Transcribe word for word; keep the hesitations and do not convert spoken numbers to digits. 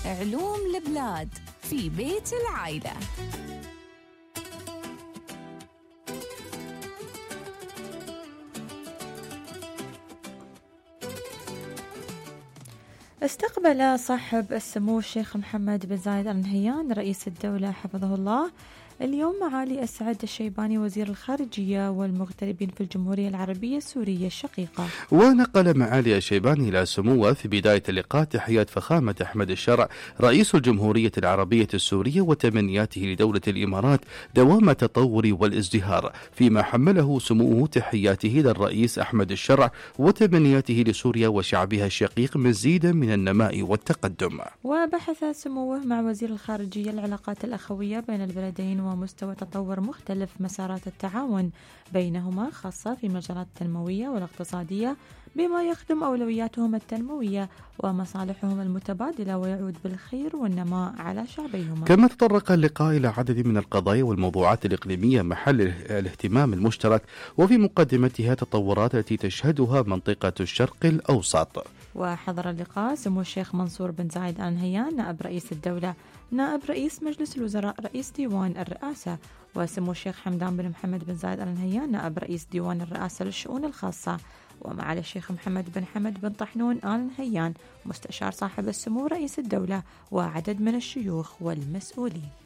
علوم البلاد في بيت العائلة. استقبل صاحب السمو الشيخ محمد بن زايد آل نهيان رئيس الدولة حفظه الله اليوم معالي السعد الشيباني وزير الخارجية والمغتربين في الجمهورية العربية السورية الشقيقة. ونقل معالي الشيباني إلى سموه في بداية اللقاء تحيات فخامة أحمد الشرع رئيس الجمهورية العربية السورية وتمنياته لدولة الإمارات دوام التطور والازدهار، فيما حمله سموه تحياته للرئيس أحمد الشرع وتمنياته لسوريا وشعبها الشقيق مزيدا من النماء والتقدم. وبحث سموه مع وزير الخارجية العلاقات الأخوية بين البلدين ومستوى تطور مختلف مسارات التعاون بينهما، خاصة في مجالات التنموية والاقتصادية بما يخدم أولوياتهم التنموية ومصالحهم المتبادلة ويعود بالخير والنماء على شعبيهما. كما تطرق اللقاء إلى عدد من القضايا والموضوعات الإقليمية محل الاهتمام المشترك، وفي مقدمتها تطورات التي تشهدها منطقة الشرق الأوسط. وحضر اللقاء سمو الشيخ منصور بن زايد آل نهيان نائب رئيس الدولة، نائب رئيس مجلس الوزراء رئيس ديوان الرئاسة، وسمو الشيخ حمدان بن محمد بن زايد آل نهيان نائب رئيس ديوان الرئاسة للشؤون الخاصة، ومعالي الشيخ محمد بن حمد بن طحنون آل نهيان مستشار صاحب السمو رئيس الدولة وعدد من الشيوخ والمسؤولين.